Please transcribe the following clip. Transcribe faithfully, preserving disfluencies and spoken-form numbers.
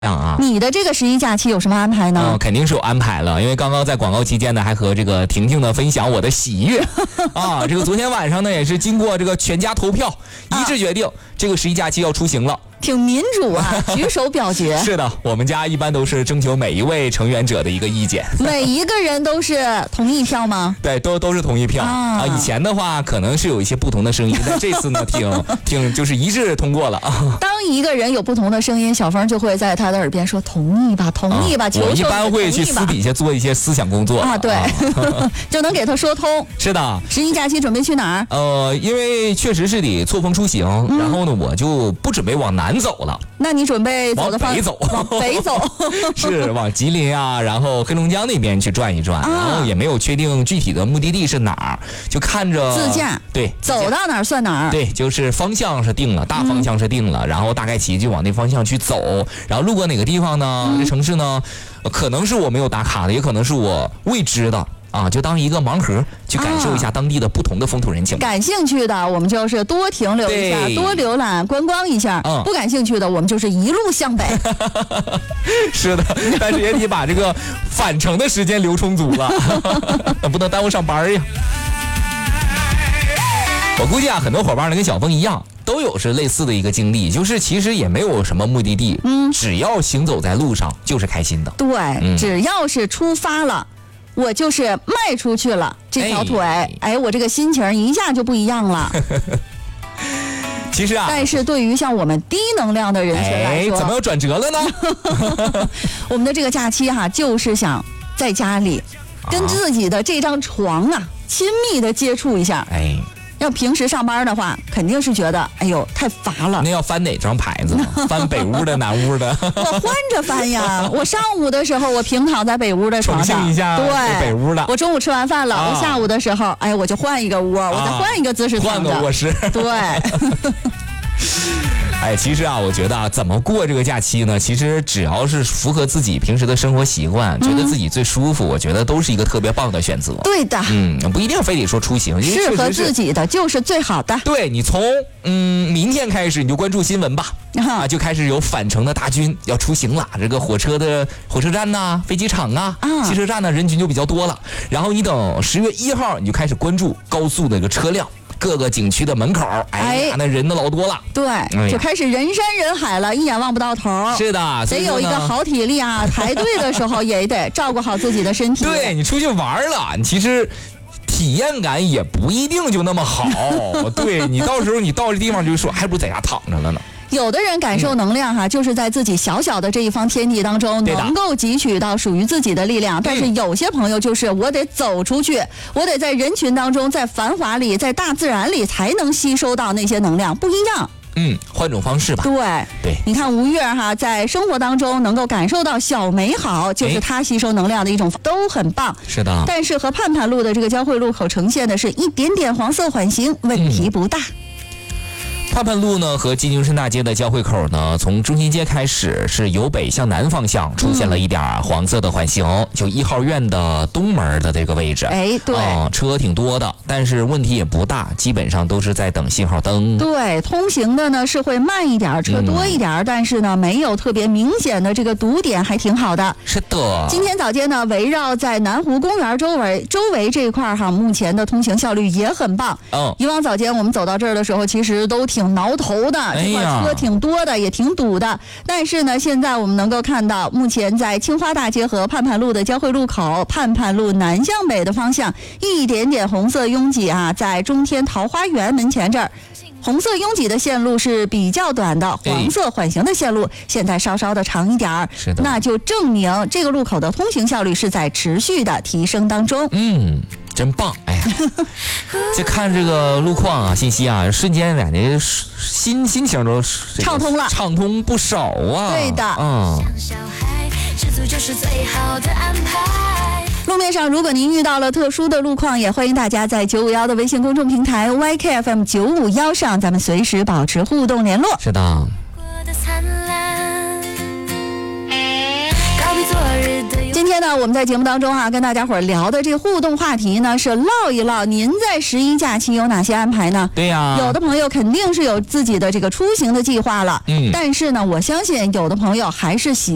啊， 你的这个十一假期有什么安排呢？ 嗯，肯定是有安排了，因为刚刚在广告期间呢，还和这个婷婷呢分享我的喜悦啊。这个昨天晚上呢，也是经过这个全家投票，一致决定、啊、这个十一假期要出行了。 挺民主啊，举手表决。 是的，我们家一般都是征求每一位成员者的一个意见。 每一个人都是同意票吗？ 对，都都是同意票 啊, 啊。以前的话可能是有一些不同的声音，但这次呢，挺挺就是一致通过了啊。 当一个人有不同的声音，小峰就会在他的耳边说：“同意吧，同意吧。啊”求求我一般会去私底下做一些思想工作啊，对，啊、就能给他说通。 是的。 十一假期准备去哪儿？ 呃，因为确实是得错峰出行，嗯、然后呢，我就不准备往南走了。 那你准备走的往北走， 往北走是往吉林啊，然后黑龙江那边去转一转，啊、然后也没有确定具体的目的地是哪儿，就看着自驾， 对， 走到哪儿算哪儿， 对，就是方向是定了，大方向是定了，嗯、然后大概其就往那方向去走，然后路过哪个地方呢？嗯、这城市呢，可能是我没有打卡的，也可能是我未知的。啊，就当一个盲盒，去感受一下当地的不同的风土人情。 啊、感兴趣的，我们就是多停留一下，多浏览观光一下。嗯，不感兴趣的，我们就是一路向北。 是的，但是也得把这个返程的时间留充足了，不能耽误上班呀。我估计啊，很多伙伴呢跟小峰一样，都有是类似的一个经历，就是其实也没有什么目的地，嗯，只要行走在路上就是开心的。 对， 嗯、 只要是出发了。我就是迈出去了这条腿，哎, 哎，我这个心情一下就不一样了。 其实啊， 但是对于像我们低能量的人群来说， 哎、怎么又转折了呢？ 我们的这个假期哈、啊，就是想在家里跟自己的这张床啊亲密的接触一下。 哎。 要平时上班的话，肯定是觉得哎呦太乏了。 那要翻哪张牌子呢？翻北屋的、南屋的？ 我换着翻呀。我上午的时候，我平躺在北屋的床上， 一下对北屋的。 我中午吃完饭了，啊、我下午的时候，哎，我就换一个屋，啊、我再换一个姿势躺着， 换个卧室。 对。 哎，其实啊，我觉得啊，怎么过这个假期呢？其实只要是符合自己平时的生活习惯，嗯、觉得自己最舒服，我觉得都是一个特别棒的选择。 对的， 嗯，不一定非得说出行， 适合自己的就是最好的。 对，你从嗯明天开始你就关注新闻吧，啊，就开始有返程的大军要出行了。这个火车的火车站呐、啊、飞机场啊、啊汽车站呢，人群就比较多了。然后你等十月一号，你就开始关注高速的一个车辆。各个景区的门口，哎呀，那人都老多了。 对，哎、就开始人山人海了，一眼望不到头。 是的， 得有一个好体力啊！排队的时候也得照顾好自己的身体。 对，你出去玩了，你其实体验感也不一定就那么好。对，你到时候你到这地方就说，还不如在家躺着了呢。 有的人感受能量哈、啊，嗯、就是在自己小小的这一方天地当中，能够汲取到属于自己的力量。但是有些朋友就是我得走出去，我得在人群当中，在繁华里，在大自然里才能吸收到那些能量，不一样。 嗯，换种方式吧。 对对， 你看吴越哈，在生活当中能够感受到小美好，就是他吸收能量的一种，都很棒。 是的。 但是和盼盼路的这个交汇路口呈现的是一点点黄色缓行，问题不大。嗯盼盼路呢和金牛山大街的交汇口呢，从中心街开始是由北向南方向出现了一点黄色的缓行，嗯、就一号院的东门的这个位置。 哎，对， 嗯，车挺多的，但是问题也不大，基本上都是在等信号灯。 对，通行的呢是会慢一点，车多一点，嗯、但是呢没有特别明显的这个堵点，还挺好的。 是的。今天早间呢，围绕在南湖公园周围周围这一块哈，目前的通行效率也很棒。嗯，以往早间我们走到这儿的时候，其实都挺挺挠头的，这块车挺多的，也挺堵的。但是呢，现在我们能够看到，目前在青花大街和盼盼路的交汇路口，盼盼路南向北的方向，一点点红色拥挤啊，在中天桃花源门前这儿。红色拥挤的线路是比较短的，黄色缓行的线路现在稍稍的长一点儿， 是的， 那就证明这个路口的通行效率是在持续的提升当中。 嗯，真棒！哎呀，就看这个路况啊，信息啊，瞬间感觉心心情都畅通了， 畅通不少啊。 对的， 嗯。 路面上，如果您遇到了特殊的路况，也欢迎大家在九五幺的微信公众平台 Y K F M 九五幺上，咱们随时保持互动联络。 是的。 今天呢，我们在节目当中啊，跟大家伙儿聊的这个互动话题呢，是唠一唠您在十一假期有哪些安排呢？ 对呀、啊， 有的朋友肯定是有自己的这个出行的计划了，嗯，但是呢，我相信有的朋友还是喜